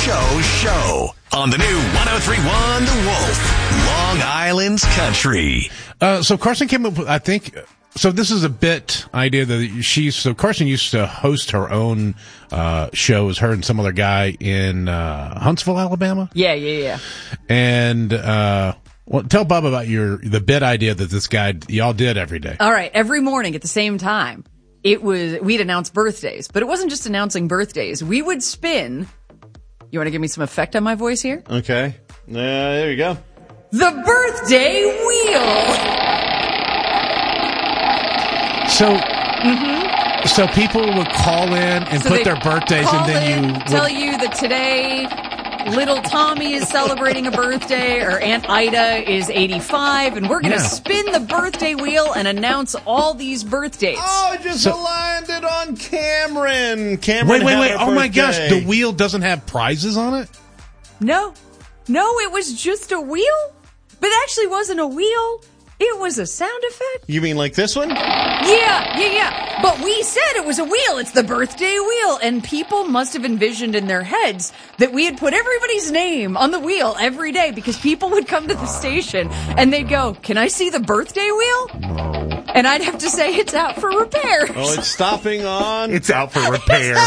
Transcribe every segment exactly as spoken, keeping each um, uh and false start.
Show Show on the new one oh three point one The Wolf, Long Island's Country. Uh, so Carson came up with, I think, so this is a bit idea that she's, so Carson used to host her own uh, shows, her and some other guy in uh, Huntsville, Alabama. Yeah, yeah, yeah. And, uh, well, tell Bob about your, the bit idea that this guy, y'all did every day. All right, every morning at the same time, it was, we'd announce birthdays, but it wasn't just announcing birthdays. We would spin, you want to give me some effect on my voice here? Okay. Uh, there you go. The birthday wheel. So, Mm-hmm. so people would call in and So put they their birthdays, call and then in, you would, tell you that today little Tommy is celebrating a birthday, or Aunt Ida is eighty-five, and we're going to Yeah. spin the birthday wheel and announce all these birth dates. Oh, it just So- landed on Cameron. Cameron wait, wait, had wait! a Oh my gosh, birthday. the wheel doesn't have prizes on it. No, no, it was just a wheel, but it actually wasn't a wheel. It was a sound effect. You mean like this one? Yeah, yeah, yeah. But we said it was a wheel. It's the birthday wheel. And people must have envisioned in their heads that we had put everybody's name on the wheel every day, because people would come to the station and they'd go, "Can I see the birthday wheel?" No, And I'd have to say, "It's out for repairs." Oh, it's stopping on. it's out for repairs.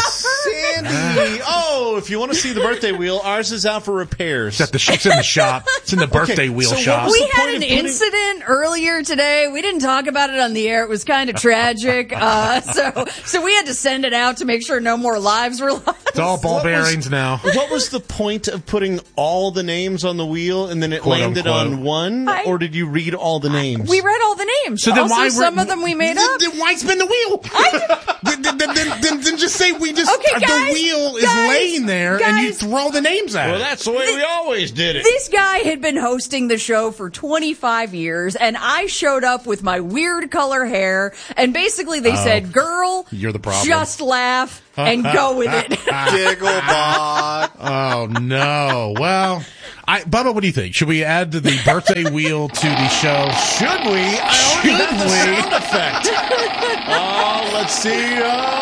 Sandy. Oh, if you want to see the birthday wheel, ours is out for repairs. It's at the, it's in the shop. It's in the birthday wheel so what shop. was We the had point an of putting- incident earlier today. We didn't talk about it on the air. It was kind of tragic. Uh, so, so we had to send it out to make sure no more lives were lost. It's all ball What was- bearings now. What was the point of putting all the names on the wheel and then it Quote, landed unquote. on one? I- or did you read all the names? We read all the names. So then also, why were- some of them we made then, up. Then why spin the wheel? then, then, then, then, then just say we just Okay, uh, guys, the wheel is guys, laying there and you guys. throw the names out. Well, that's the way we always did it. This guy had been hosting the show for twenty-five years, and I showed up with my weird color hair, and basically they said, "Girl, You're the problem." just laugh and go with it." Gigglebot. Oh no! Well, I, Bubba, what do you think? Should we add the birthday wheel to the show? Should we? I already Should have the we? sound effect. Oh, let's see.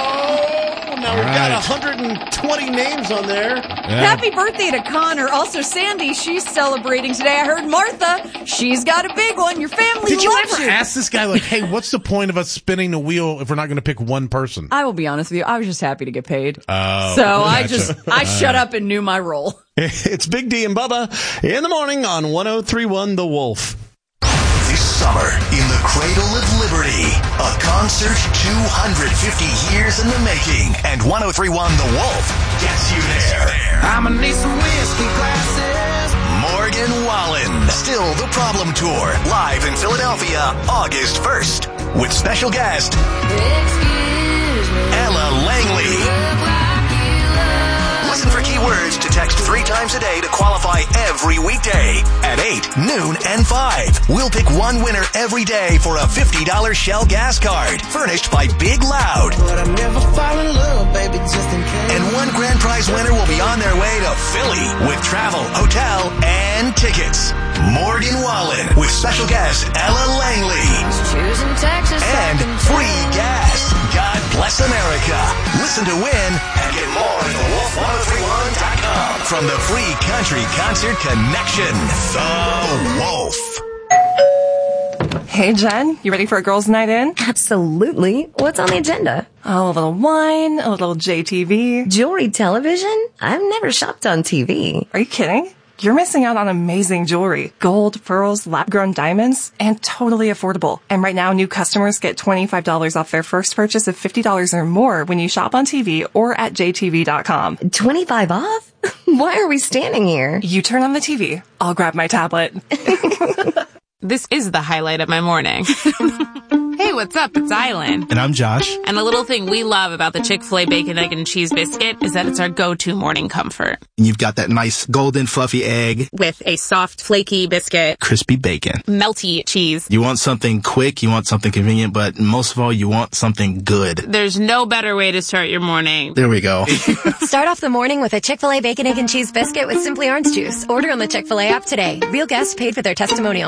Oh, now we've got right. one hundred twenty names on there. Happy birthday to Connor. Also, Sandy, she's celebrating today. I heard Martha, she's got a big one. Your family Did you loves ever you. ask this guy, like, hey, what's the point of us spinning the wheel if we're not going to pick one person? I will be honest with you. I was just happy to get paid. Oh, so I gotcha. just, I shut up and knew my role. It's Big D and Bubba in the morning on one oh three point one The Wolf. This summer, in the Cradle of Liberty, a concert two hundred fifty years in the making, and one oh three point one The Wolf gets you there. I'ma need some whiskey glasses. Morgan Wallen, Still the Problem Tour, live in Philadelphia, August first, with special guest Excuse me. Ella Langley. Look like you love Listen for keywords to text three times a day to qualify every weekday at eight, noon, and five. We'll pick one winner every day for a fifty dollars Shell gas card, furnished by Big Loud. But I never fall in love, baby, just in case. And one grand prize winner will be on their way to Philly with travel, hotel, and tickets. Morgan Wallen with special guest Ella Langley. Choosing Texas And second free chance. gas. God bless America. Listen to win and get more at the wolf one oh three one dot com. From the Free Country Concert Connection, The Wolf. Hey, Jen, you ready for a girls' night in? Absolutely. What's on the agenda? Oh, a little wine, a little J T V. Jewelry television? I've never shopped on T V. Are you kidding? You're missing out on amazing jewelry. Gold, pearls, lab-grown diamonds, and totally affordable. And right now, new customers get twenty-five dollars off their first purchase of fifty dollars or more when you shop on T V or at j t v dot com. twenty-five off? Why are we standing here? You turn on the T V. I'll grab my tablet. This is the highlight of my morning. Hey, what's up? It's Island. And I'm Josh. And the little thing we love about the Chick-fil-A Bacon, Egg, and Cheese Biscuit is that it's our go-to morning comfort. And you've got that nice golden fluffy egg, With a soft, flaky biscuit, crispy bacon. melty cheese. You want something quick, you want something convenient, but most of all, you want something good. There's no better way to start your morning. There we go. Start off the morning with a Chick-fil-A Bacon, Egg, and Cheese Biscuit with Simply Orange Juice. Order on the Chick-fil-A app today. Real guests paid for their testimonials.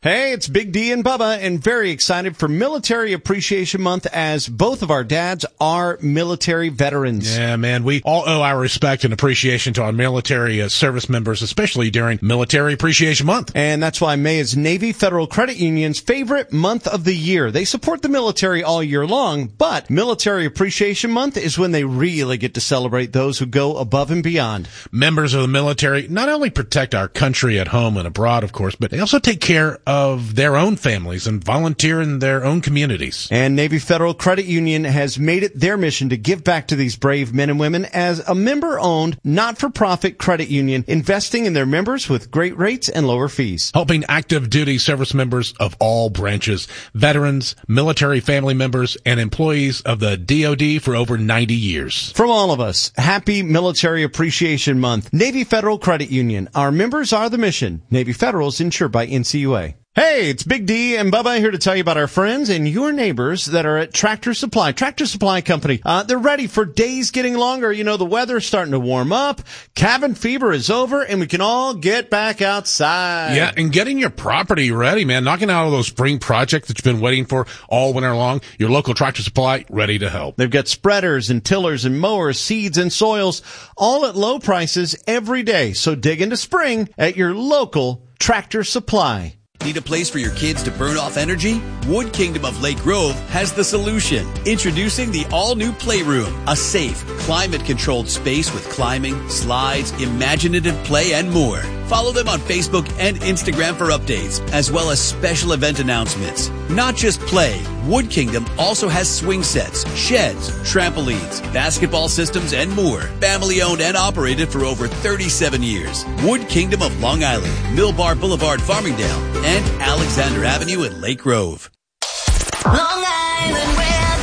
Hey, it's Big D and Bubba, and very excited for Military Appreciation Month as both of our dads are military veterans. Yeah, man, we all owe our respect and appreciation to our military uh, service members, especially during Military Appreciation Month. And that's why May is Navy Federal Credit Union's favorite month of the year. They support the military all year long, but Military Appreciation Month is when they really get to celebrate those who go above and beyond. Members of the military not only protect our country at home and abroad, of course, but they also take care of of their own families and volunteer in their own communities. And Navy Federal Credit Union has made it their mission to give back to these brave men and women as a member-owned, not-for-profit credit union, investing in their members with great rates and lower fees. Helping active duty service members of all branches, veterans, military family members, and employees of the D O D for over ninety years. From all of us, happy Military Appreciation Month. Navy Federal Credit Union. Our members are the mission. Navy Federal is insured by N C U A. Hey, it's Big D and Bubba here to tell you about our friends and your neighbors that are at Tractor Supply. Tractor Supply Company, uh, they're ready for days getting longer. You know, the weather's starting to warm up, cabin fever is over, and we can all get back outside. Yeah, and getting your property ready, man. Knocking out all those spring projects that you've been waiting for all winter long. Your local Tractor Supply, ready to help. They've got spreaders and tillers and mowers, seeds and soils, all at low prices every day. So dig into spring at your local Tractor Supply. Need a place for your kids to burn off energy? Wood Kingdom of Lake Grove has the solution. Introducing the all-new Playroom, a safe, climate-controlled space with climbing, slides, imaginative play, and more. Follow them on Facebook and Instagram for updates, as well as special event announcements. Not just play, Wood Kingdom also has swing sets, sheds, trampolines, basketball systems, and more. Family-owned and operated for over thirty-seven years. Wood Kingdom of Long Island, Millbar Boulevard, Farmingdale, and Alexander Avenue in Lake Grove. Long Island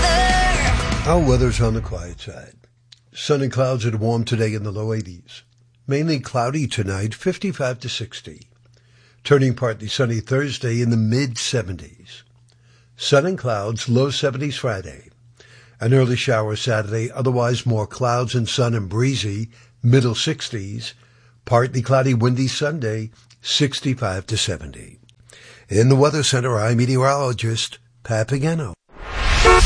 weather. Our weather's on the quiet side. Sun and clouds are warm today in the low eighties. Mainly cloudy tonight, fifty-five to sixty. Turning partly sunny Thursday in the mid-seventies. Sun and clouds, low seventies Friday. An early shower Saturday, otherwise more clouds and sun and breezy, middle sixties. Partly cloudy, windy Sunday, sixty-five to seventy. In the Weather Center, I'm meteorologist Pat Pagano.